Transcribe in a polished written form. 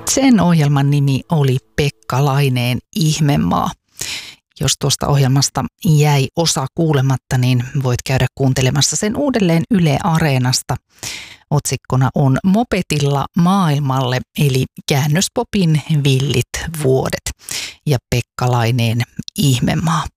Sen ohjelman nimi oli Pekka Laineen Ihmemaa. Jos tuosta ohjelmasta jäi osa kuulematta, niin voit käydä kuuntelemassa sen uudelleen Yle Areenasta. Otsikkona on Mopetilla maailmalle, eli Käännöspopin villit vuodet ja Pekka Laineen Ihmemaa.